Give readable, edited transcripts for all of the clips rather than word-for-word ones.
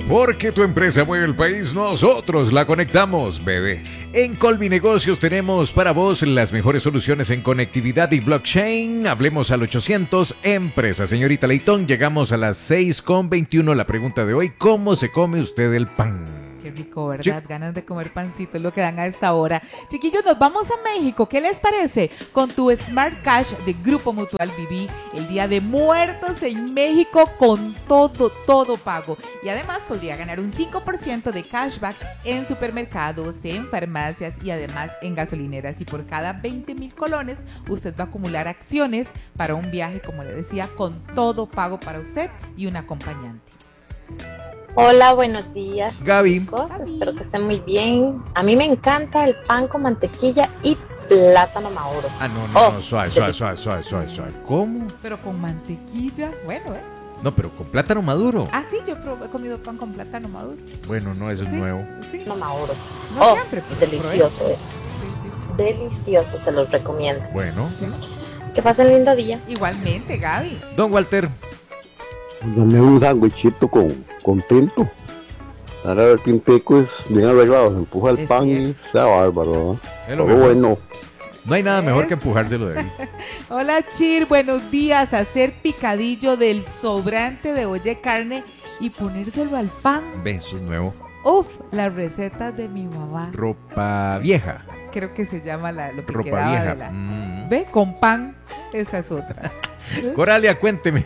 Porque tu empresa mueve el país, nosotros la conectamos, bebé. En Colby Negocios tenemos para vos las mejores soluciones en conectividad y blockchain. Hablemos al 800 Empresa. Señorita Leitón, llegamos a las 6:21. La pregunta de hoy, ¿cómo se come usted el pan? Qué rico, ¿verdad? Sí. Ganas de comer pancito es lo que dan a esta hora. Chiquillos, nos vamos a México. ¿Qué les parece? Con tu Smart Cash de Grupo Mutual viví el Día de Muertos en México con todo pago. Y además podría ganar un 5% de cashback en supermercados, en farmacias y además en gasolineras. Y por cada 20,000 colones, usted va a acumular acciones para un viaje, como le decía, con todo pago para usted y un acompañante. Hola, buenos días, Gaby. chicos. Espero que estén muy bien. A mí me encanta el pan con mantequilla y plátano maduro. No, suave. ¿Cómo? Pero con mantequilla, bueno, No, pero con plátano maduro. Ah, sí, yo he comido pan con plátano maduro. Bueno, no, eso es nuevo. Sí. Plátano maduro. No siempre, pero delicioso es. Sí. Delicioso, se los recomiendo. Bueno. Sí. Que pasen lindo día. Igualmente, Gaby. Don Walter. Dame un sándwichito con tinto. Para ver que un pico es bien arreglado, se empuja el pan y sea bárbaro, ¿no? Es lo Todo mejor. bueno. No hay nada mejor que empujárselo de ahí. Hola, Chir, buenos días. Hacer picadillo del sobrante de olla de carne y ponérselo al pan. Besos nuevo. Uf, las recetas de mi mamá. Ropa vieja. Creo que se llama lo que Ropa quedaba vieja. de la... Ve, con pan, esa es otra. Coralia, cuénteme.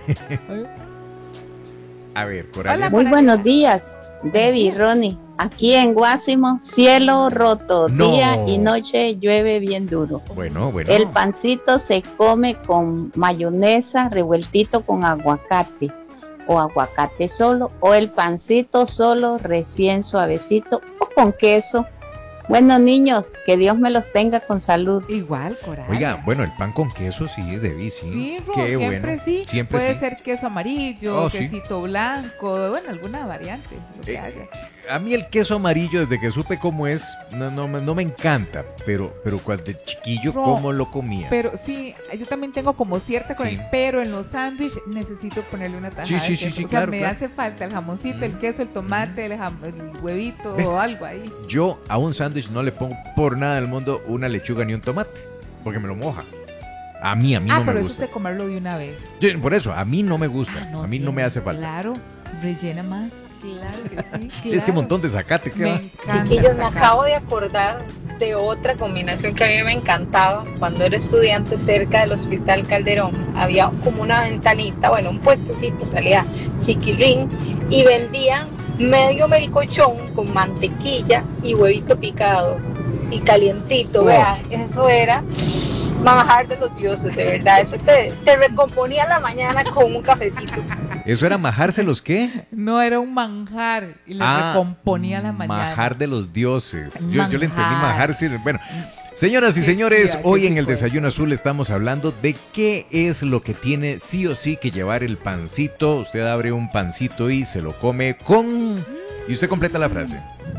A ver, Coralia. Hola, Muy Coralia. buenos días, Debbie, Ronnie. Aquí en Guásimo, cielo roto, No. día y noche llueve bien duro. Bueno. El pancito se come con mayonesa revueltito con aguacate, o aguacate solo, o el pancito solo recién suavecito, o con queso. Bueno, niños, que Dios me los tenga con salud. Igual, Coralia. Oiga, bueno, el pan con queso sí, Debbie, sí. Sí, Ro, Qué siempre bueno. sí. Siempre Puede sí. ser queso amarillo, Oh, sí. quesito blanco, bueno, alguna variante. Lo que haya. A mí el queso amarillo, desde que supe cómo es, no me encanta. Pero cuando de chiquillo, No, ¿cómo lo comía? Pero sí, yo también tengo como cierta con Sí. el pero en los sándwiches necesito ponerle una tajada Sí, de queso. sí, o sea, claro, me claro. hace falta el jamoncito, el queso, el tomate, el huevito ¿Ves? o algo ahí. Yo a un sándwich no le pongo por nada del mundo una lechuga ni un tomate, porque me lo moja. A mí no pero me eso gusta. es de comerlo de una vez. Por eso, a mí no me gusta. A mí no me hace falta. Claro, rellena más. Claro que sí, claro. Es que un montón de zacate. ¿Qué Me va? encanta. Chiquillos, me sacar. acabo de acordar de otra combinación que a mí me encantaba. Cuando era estudiante cerca del Hospital Calderón, había como una ventanita, bueno, un puestecito en realidad, chiquilín, y vendían medio melcochón con mantequilla y huevito picado y calientito, Wow. vean, eso era manjar de los dioses, de verdad, eso te recomponía la mañana con un cafecito. ¿Eso era majarse los qué? No, era un manjar y le recomponía la mañana. Majar de los dioses. Yo le entendí Manjar. majarse. Bueno, señoras y Sí, señores, sí, hoy qué en el rico es. Desayuno Azul estamos hablando de qué es lo que tiene sí o sí que llevar el pancito. Usted abre un pancito y se lo come con... Y usted completa la frase.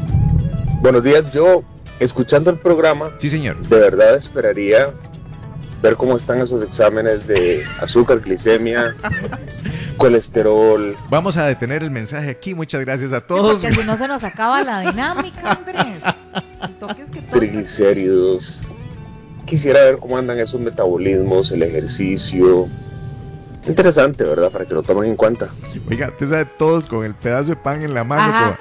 Buenos días, yo escuchando el programa, Sí, señor. de verdad esperaría ver cómo están esos exámenes de azúcar, glicemia, colesterol. Vamos a detener el mensaje aquí. Muchas gracias a Sí, todos. porque si no se nos acaba la dinámica, Andrés. El toque es que todo... Triglicéridos. Quisiera ver cómo andan esos metabolismos, el ejercicio. Interesante, ¿verdad? Para que lo tomen en cuenta. Oiga, usted sabe todos con el pedazo de pan en la mano. Ajá.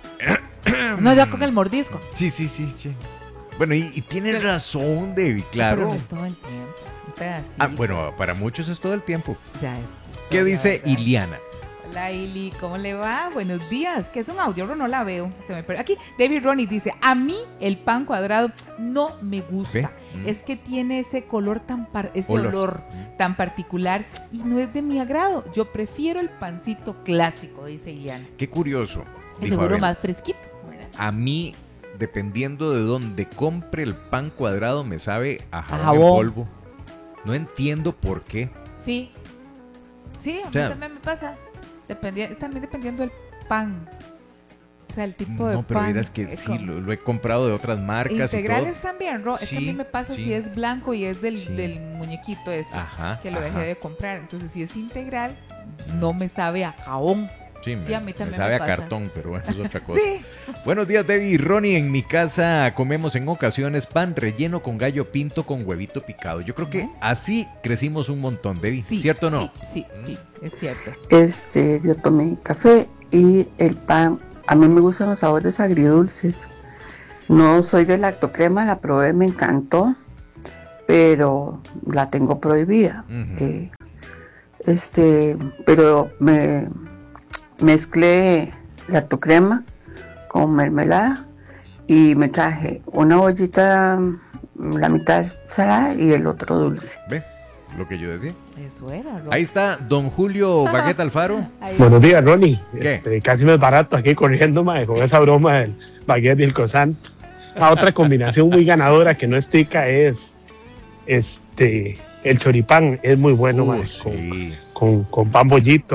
como- No, ya con el mordisco. Sí. Bueno, y tiene Pero- razón, David, Pero claro. no es todo el tiempo. Un pedacito. Bueno, para muchos es todo el tiempo. Ya es. ¿Qué todo, dice ¿verdad? Iliana? Hola, Ili, ¿cómo le va? Buenos días. ¿Qué es un audio? No la veo. Se me perdió. Aquí, David Ronnie dice, a mí el pan cuadrado no me gusta. ¿Ve? Es que tiene ese color ese Olor. olor tan particular y no es de mi agrado. Yo prefiero el pancito clásico, dice Iliana. Qué curioso. Es dijo seguro Abel. más fresquito, ¿verdad? A mí, dependiendo de dónde compre el pan cuadrado, me sabe a jabón, en jabón. polvo. No entiendo por qué. Sí. Sí, a mí O sea, también me pasa. También dependiendo del pan. O sea, el tipo de No, pero pan. verás que Es sí, como- lo he comprado de otras marcas y Integrales todo. también, Ro. Es que a Sí, mí me pasa sí. si es blanco y es del, Sí. del muñequito ese, Ajá, que lo ajá. dejé de comprar. Entonces, si es integral, no me sabe a jabón. Sí, Sí, a mí también me sabe me a pasa. cartón, pero bueno, es otra cosa. Sí. Buenos días, Debbie y Ronnie. En mi casa comemos en ocasiones pan relleno con gallo pinto con huevito picado. Yo creo que así crecimos un montón, Debbie. Sí, ¿Cierto o no? Sí, es cierto. Yo tomé café y el pan. A mí me gustan los sabores agridulces. No soy de lactocrema, la probé, me encantó, pero la tengo prohibida. Ujú. Pero me mezclé lactocrema con mermelada y me traje una ollita, la mitad salada y el otro dulce. ¿Ve? Lo que yo decía. Eso era, ¿no? Ahí está don Julio Baguette Alfaro. Ahí. Buenos días, Ronnie. ¿Qué? Casi me es barato aquí corriendo, mae, con esa broma del baguette y el croissant. Otra combinación muy ganadora que no es tica es el choripán. Es muy bueno, mae, Sí. con pan bollito.